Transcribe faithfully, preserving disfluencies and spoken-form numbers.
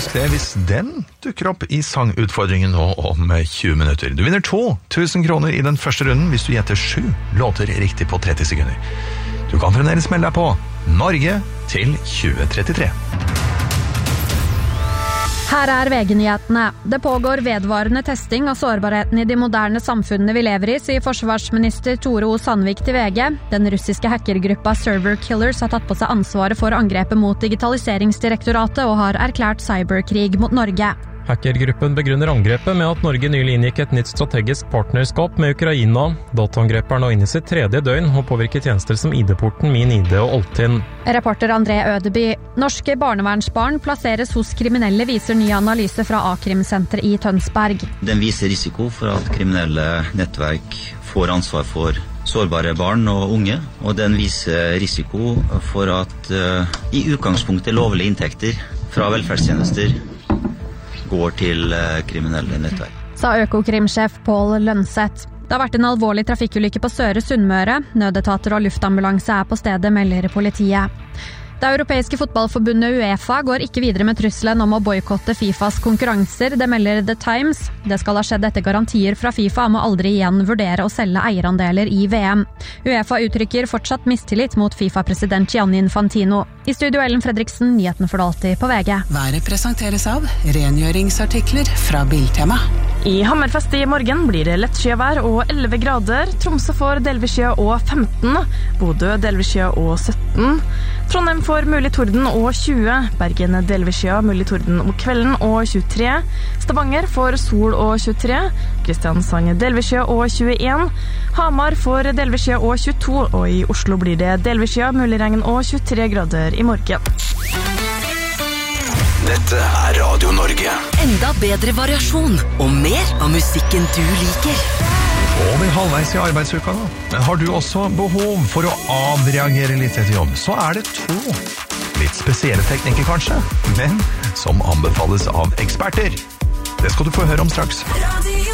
faktisk det hvis den dukker opp i sangutfordringen nå om tjue minutter. Du vinner to tusen kroner i den første runden hvis du gjetter sju låter riktig på tretti sekunder. Du kan fremdeles melde deg på Norge til tjue trettitre. Her er V G-nyhetene. Det pågår vedvarende testing av sårbarheten i de moderne samfunnene vi lever i, sier forsvarsminister Tore O. Sandvik til V G. Den russiske hackergruppa Server Killers har tatt på seg ansvaret for angrepet mot Digitaliseringsdirektoratet og har erklært cyberkrig mot Norge. Hackergruppen begrunner angrepet med at Norge nylig inngikk et nytt strategisk partnerskap med Ukraina. Dataangrepet er nå inne i sitt tredje døgn og påvirker tjenester som I D-porten, Min I D og Altinn. Reporter André Ødeby. Norske barnevernsbarn plasseres hos kriminelle, viser ny analyse fra A-krimsenter i Tønsberg. Den viser risiko for at kriminelle nettverk får ansvar for sårbare barn og unge, og den viser risiko for at uh, i utgangspunktet lovlige inntekter fra velferdstjenester går til uh, kriminelle nettverk. Sa Økokrimsjef Pål Lønseth. Det har vært en alvorlig trafikkulykke på Søre Sunnmøre. Nødetater og luftambulanse er på stedet, melder politiet. Det europeiske fotballforbundet UEFA går ikke videre med trusselen om å boykotte FIFAs konkurranser, det melder The Times. Det skal ha skjedd etter garantier fra FIFA om å aldri igjen vurdere å selge eierandeler i V M. UEFA uttrykker fortsatt mistillit mot FIFA-president Gianni Infantino. I studio Ellen Fredriksen, nyheten for alltid på V G. Været presenteres av rengjøringsartikler fra Biltema. I Hammerfest i morgen blir det lettskyvær og elleve grader. Tromsø får delvis skya og femten. Bodø delvis skya og sytten. Trondheim får mulig torden og tjue. Bergen delvis skya, mulig torden om kvelden og tjuetre. Stavanger får sol og tjuetre. Kristiansand delvis skya og tjueen. Hamar får delvis skya og tjueto. Og i Oslo blir det delvis skya, mulig regn og tjuetre grader i morgen. Dette er Radio Norge. Enda bedre variasjon og mer av musikken du liker. Over halvveis i arbeidsuka nå. Men har du også behov for å avreagere litt etter jobb, så er det to litt spesielle teknikker kanskje, men som anbefales av eksperter. Det skal du få høre om straks. Radio